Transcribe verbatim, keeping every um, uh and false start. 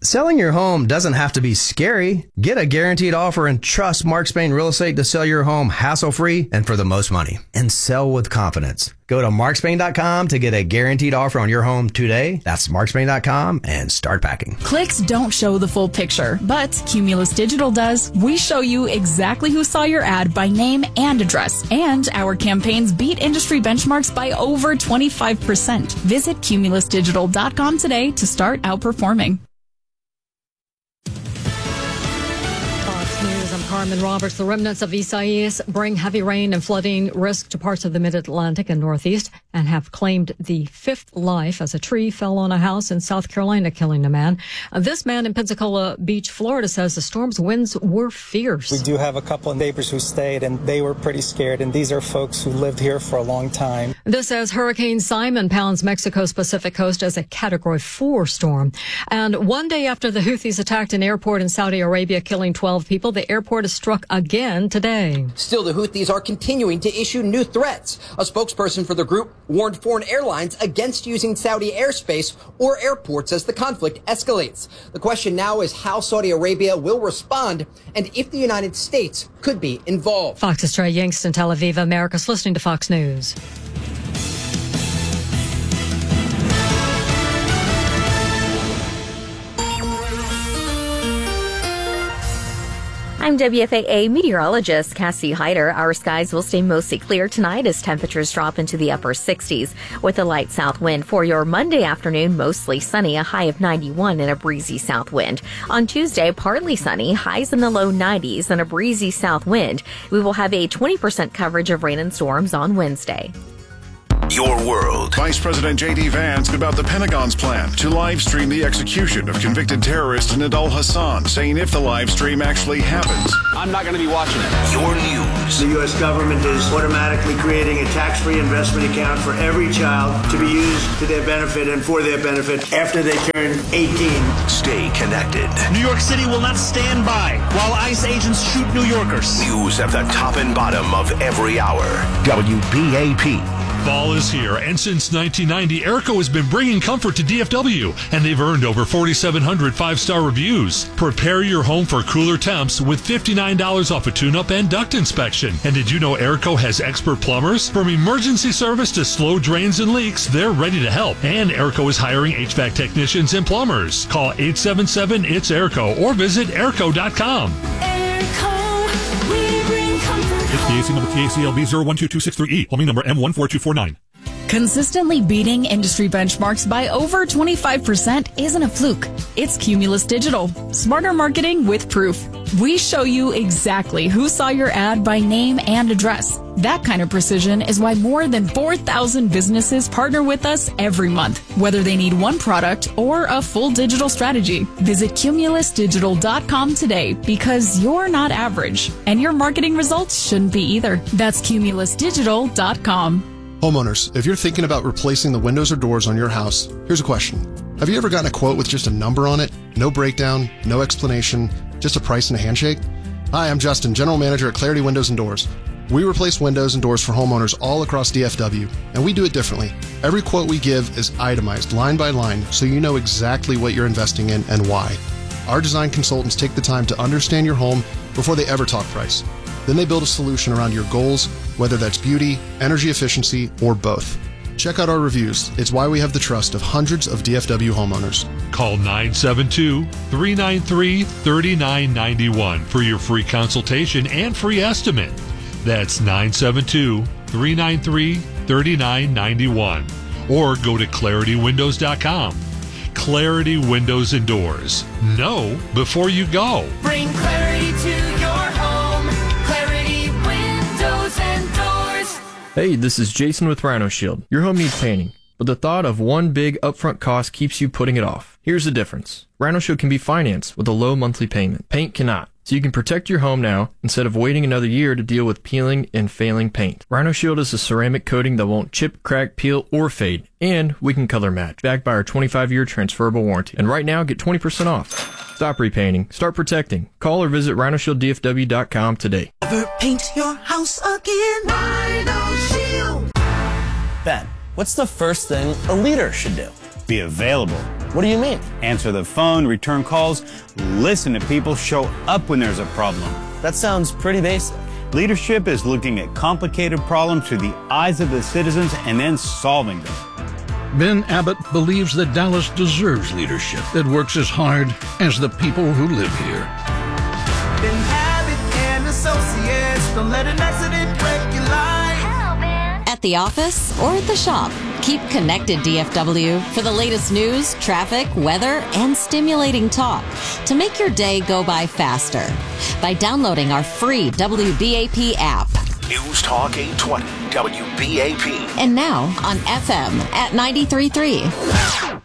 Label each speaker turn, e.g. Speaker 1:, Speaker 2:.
Speaker 1: Selling your home doesn't have to be scary. Get a guaranteed offer and trust Mark Spain Real Estate to sell your home hassle-free and for the most money. And sell with confidence. Go to mark spain dot com to get a guaranteed offer on your home today. That's mark spain dot com and start packing.
Speaker 2: Clicks don't show the full picture, but Cumulus Digital does. We show you exactly who saw your ad by name and address. And our campaigns beat industry benchmarks by over twenty-five percent. Visit cumulus digital dot com today to start outperforming.
Speaker 3: News, I'm Carmen Roberts. The remnants of Isaias bring heavy rain and flooding risk to parts of the mid-Atlantic and Northeast and have claimed the fifth life as a tree fell on a house in South Carolina, killing a man. Uh, this man in Pensacola Beach, Florida, says the storm's winds were fierce.
Speaker 4: We do have a couple of neighbors who stayed, and they were pretty scared, and these are folks who lived here for a long time.
Speaker 3: This as Hurricane Simon pounds Mexico's Pacific coast as a Category four storm. And one day after the Houthis attacked an airport in Saudi Arabia, killing twelve people, the airport is struck again today.
Speaker 5: Still, the Houthis are continuing to issue new threats. A spokesperson for the group warned foreign airlines against using Saudi airspace or airports as the conflict escalates. The question now is how Saudi Arabia will respond and if the United States could be involved.
Speaker 3: Fox's Trey Yingst in Tel Aviv, America's listening to Fox News.
Speaker 6: I'm W F A A meteorologist Cassie Hyder. Our skies will stay mostly clear tonight as temperatures drop into the upper sixties with a light south wind. For your Monday afternoon, mostly sunny, a high of ninety-one and a breezy south wind. On Tuesday, partly sunny, highs in the low nineties and a breezy south wind. We will have a twenty percent coverage of rain and storms on Wednesday.
Speaker 7: Your world. Vice President J D. Vance about the Pentagon's plan to live stream the execution of convicted terrorist Nidal Hassan, saying if the live stream actually happens,
Speaker 8: I'm not going to be watching it.
Speaker 7: Your news.
Speaker 9: The U S government is automatically creating a tax-free investment account for every child to be used to their benefit and for their benefit after they turn eighteen.
Speaker 7: Stay connected.
Speaker 10: New York City will not stand by while ICE agents shoot New Yorkers.
Speaker 7: News at the top and bottom of every hour. W B A P.
Speaker 11: Fall is here, and since nineteen ninety, Airco has been bringing comfort to D F W, and they've earned over forty-seven hundred five-star reviews. Prepare your home for cooler temps with fifty-nine dollars off a tune-up and duct inspection. And did you know Airco has expert plumbers? From emergency service to slow drains and leaks, they're ready to help. And Airco is hiring H V A C technicians and plumbers. Call eight seven seven, I T S Airco or visit airco dot com.
Speaker 12: Airco, we bring comfort.
Speaker 13: It's the A C number T A C L B zero one two two six three E. Plumbing number M one four two four nine.
Speaker 2: Consistently beating industry benchmarks by over twenty-five percent isn't a fluke. It's Cumulus Digital. Smarter marketing with proof. We show you exactly who saw your ad by name and address. That kind of precision is why more than four thousand businesses partner with us every month, whether they need one product or a full digital strategy. Visit cumulus digital dot com today because you're not average, and your marketing results shouldn't be either. That's cumulus digital dot com.
Speaker 14: Homeowners, if you're thinking about replacing the windows or doors on your house, here's a question. Have you ever gotten a quote with just a number on it? No breakdown, no explanation, just a price and a handshake? Hi, I'm Justin, General Manager at Clarity Windows and Doors. We replace windows and doors for homeowners all across D F W, and we do it differently. Every quote we give is itemized line by line, so you know exactly what you're investing in and why. Our design consultants take the time to understand your home before they ever talk price. Then they build a solution around your goals, whether that's beauty, energy efficiency, or both. Check out our reviews. It's why we have the trust of hundreds of D F W homeowners.
Speaker 11: Call nine seven two, three nine three, three nine nine one for your free consultation and free estimate. That's nine seven two, three nine three, three nine nine one. Or go to clarity windows dot com. Clarity Windows and Doors. Know before you go.
Speaker 12: Bring clarity to your home. Clarity Windows and Doors.
Speaker 15: Hey, this is Jason with Rhino Shield. Your home needs painting, but the thought of one big upfront cost keeps you putting it off. Here's the difference. Rhino Shield can be financed with a low monthly payment. Paint cannot. So you can protect your home now instead of waiting another year to deal with peeling and failing paint. Rhino Shield is a ceramic coating that won't chip, crack, peel, or fade. And we can color match, backed by our twenty-five year transferable warranty. And right now, get twenty percent off. Stop repainting. Start protecting. Call or visit rhino shield d f w dot com today.
Speaker 12: Never paint your house again. Rhino Shield.
Speaker 16: Ben, what's the first thing a leader should do?
Speaker 17: Be available.
Speaker 8: What do you mean?
Speaker 16: Answer the phone, return calls, listen to people, show up when there's a problem.
Speaker 8: That sounds pretty basic.
Speaker 16: Leadership is looking at complicated problems through the eyes of the citizens and then solving them.
Speaker 17: Ben Abbott believes that Dallas deserves leadership that works as hard as the people who live here.
Speaker 12: Ben Abbott and Associates, don't let an accident wreck your life.
Speaker 18: At the office or at the shop, keep connected D F W for the latest news, traffic, weather, and stimulating talk to make your day go by faster by downloading our free W B A P app.
Speaker 19: News Talk eight twenty W B A P.
Speaker 18: And now on F M at ninety-three point three.